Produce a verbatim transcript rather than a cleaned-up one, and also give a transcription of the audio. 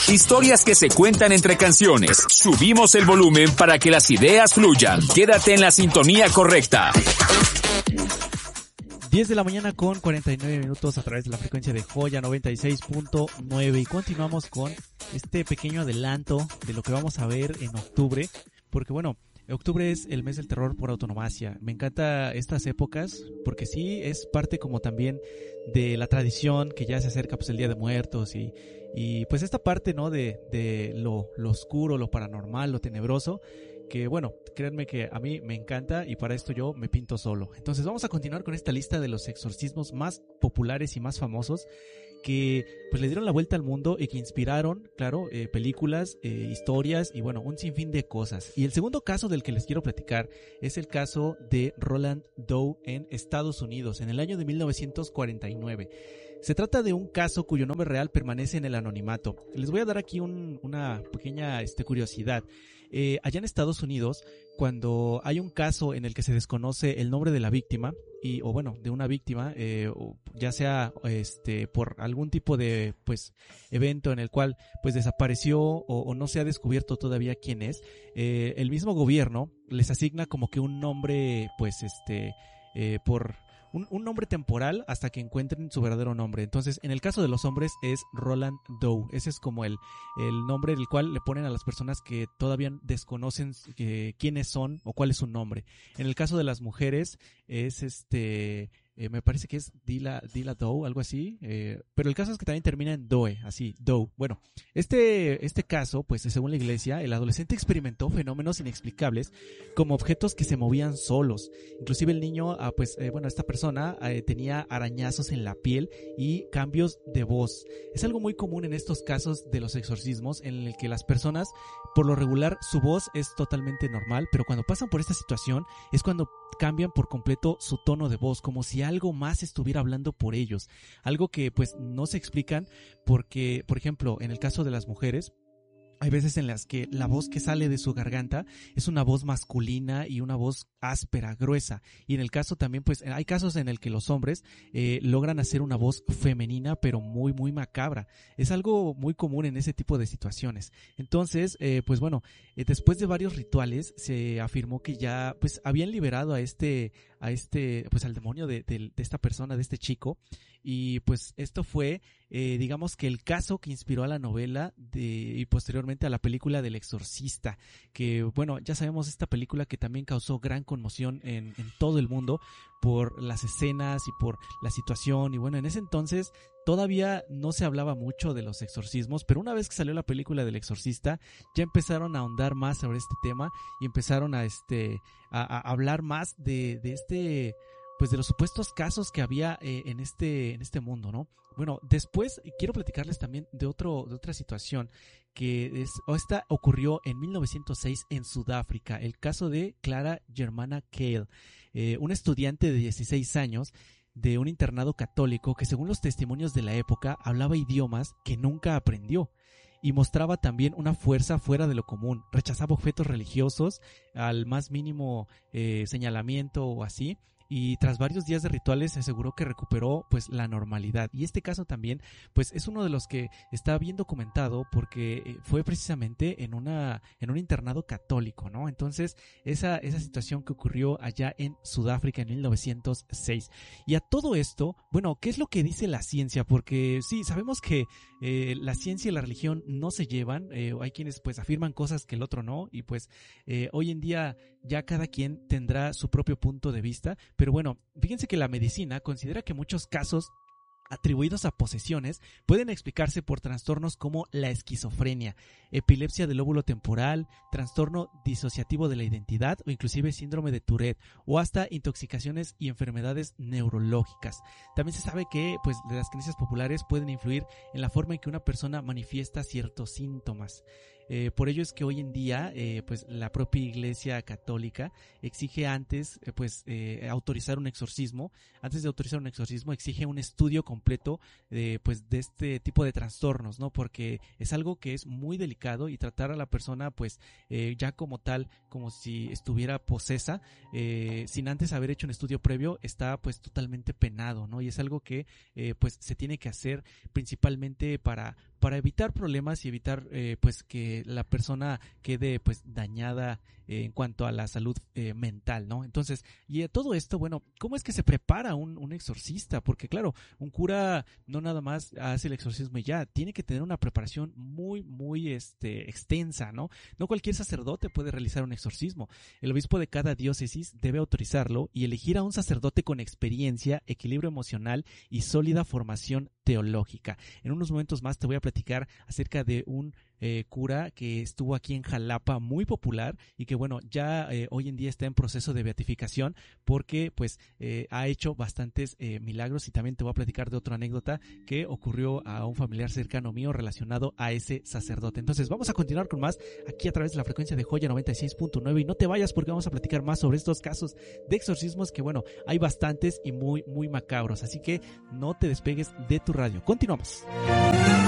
Historias que se cuentan entre canciones. Subimos el volumen para que las ideas fluyan. Quédate en la sintonía correcta. diez de la mañana con cuarenta y nueve minutos a través de la frecuencia de Joya noventa y seis punto nueve y continuamos con este pequeño adelanto de lo que vamos a ver en octubre, porque bueno, octubre es el mes del terror por antonomasia. Me encanta estas épocas porque sí es parte como también de la tradición que ya se acerca pues el Día de Muertos y, y pues esta parte, ¿no? de, de lo, lo oscuro, lo paranormal, lo tenebroso, que bueno, créanme que a mí me encanta y para esto yo me pinto solo. Entonces vamos a continuar con esta lista de los exorcismos más populares y más famosos que pues le dieron la vuelta al mundo y que inspiraron, claro, eh, películas, eh, historias y bueno, un sinfín de cosas. Y el segundo caso del que les quiero platicar es el caso de Roland Doe en Estados Unidos en el año de mil novecientos cuarenta y nueve. Se trata de un caso cuyo nombre real permanece en el anonimato. Les voy a dar aquí un, una pequeña este, curiosidad. Eh, allá en Estados Unidos, cuando hay un caso en el que se desconoce el nombre de la víctima, y o bueno, de una víctima, eh, ya sea este por algún tipo de pues evento en el cual pues desapareció o, o no se ha descubierto todavía quién es, eh, el mismo gobierno les asigna como que un nombre pues este eh, por Un, un nombre temporal hasta que encuentren su verdadero nombre. Entonces, en el caso de los hombres es Roland Doe. Ese es como el, el nombre del cual le ponen a las personas que todavía desconocen eh, quiénes son o cuál es su nombre. En el caso de las mujeres es este... Eh, me parece que es Dila, Dila Doe, algo así, eh, pero el caso es que también termina en Doe, así, Doe. Bueno, este, este caso, pues según la iglesia, el adolescente experimentó fenómenos inexplicables como objetos que se movían solos. Inclusive el niño, ah, pues, eh, bueno, esta persona eh, tenía arañazos en la piel y cambios de voz. Es algo muy común en estos casos de los exorcismos en el que las personas, por lo regular, su voz es totalmente normal, pero cuando pasan por esta situación es cuando cambian por completo su tono de voz, como si algo más estuviera hablando por ellos, algo que pues no se explican porque, por ejemplo, en el caso de las mujeres, hay veces en las que la voz que sale de su garganta es una voz masculina y una voz áspera, gruesa. Y en el caso también, pues, hay casos en el que los hombres eh, logran hacer una voz femenina, pero muy, muy macabra. Es algo muy común en ese tipo de situaciones. Entonces, eh, pues bueno, eh, después de varios rituales, se afirmó que ya, pues, habían liberado a este, a este, pues, al demonio de, de, de esta persona, de este chico. Y pues esto fue, eh, digamos que el caso que inspiró a la novela de, y posteriormente a la película del Exorcista, que bueno, ya sabemos esta película que también causó gran conmoción en, en todo el mundo por las escenas y por la situación y bueno, en ese entonces todavía no se hablaba mucho de los exorcismos, pero una vez que salió la película del Exorcista ya empezaron a ahondar más sobre este tema y empezaron a este a, a hablar más de, de este pues de los supuestos casos que había eh, en este en este mundo, ¿no? Bueno, después quiero platicarles también de otro de otra situación que es o esta ocurrió en mil novecientos seis en Sudáfrica, el caso de Clara Germana Kale, eh, una estudiante de dieciséis años de un internado católico que según los testimonios de la época hablaba idiomas que nunca aprendió. Y mostraba también una fuerza fuera de lo común, rechazaba objetos religiosos al más mínimo eh, señalamiento o así, y tras varios días de rituales se aseguró que recuperó pues la normalidad. Y este caso también pues es uno de los que está bien documentado porque fue precisamente en una en un internado católico, ¿no? Entonces esa esa situación que ocurrió allá en Sudáfrica en mil novecientos seis. Y a todo esto, bueno, ¿qué es lo que dice la ciencia? Porque sí, sabemos que eh, la ciencia y la religión no se llevan, eh, hay quienes pues afirman cosas que el otro no, y pues eh, hoy en día ya cada quien tendrá su propio punto de vista, pero bueno, fíjense que la medicina considera que muchos casos atribuidos a posesiones pueden explicarse por trastornos como la esquizofrenia, epilepsia del lóbulo temporal, trastorno disociativo de la identidad o inclusive síndrome de Tourette o hasta intoxicaciones y enfermedades neurológicas. También se sabe que pues las creencias populares pueden influir en la forma en que una persona manifiesta ciertos síntomas. Eh, por ello es que hoy en día eh, pues la propia Iglesia Católica exige antes eh, pues eh, autorizar un exorcismo. Antes de autorizar un exorcismo exige un estudio completo de pues de este tipo de trastornos, ¿no? Porque es algo que es muy delicado y tratar a la persona pues eh, ya como tal, como si estuviera posesa, eh, sin antes haber hecho un estudio previo, está pues totalmente penado, ¿no? Y es algo que eh, pues se tiene que hacer principalmente para para evitar problemas y evitar eh, pues que la persona quede pues dañada eh, en cuanto a la salud eh, mental, ¿no? Entonces, y a todo esto, bueno, ¿cómo es que se prepara un, un exorcista? Porque claro, un cura no nada más hace el exorcismo y ya, tiene que tener una preparación muy, muy este, extensa, ¿no? No cualquier sacerdote puede realizar un exorcismo. El obispo de cada diócesis debe autorizarlo y elegir a un sacerdote con experiencia, equilibrio emocional y sólida formación teológica. En unos momentos más te voy a platicar acerca de un eh, cura que estuvo aquí en Jalapa, muy popular y que bueno, ya eh, hoy en día está en proceso de beatificación porque pues eh, ha hecho bastantes eh, milagros, y también te voy a platicar de otra anécdota que ocurrió a un familiar cercano mío relacionado a ese sacerdote. Entonces vamos a continuar con más aquí a través de la frecuencia de Joya noventa y seis punto nueve, y no te vayas porque vamos a platicar más sobre estos casos de exorcismos que bueno, hay bastantes y muy muy macabros, así que no te despegues de tu radio. Continuamos.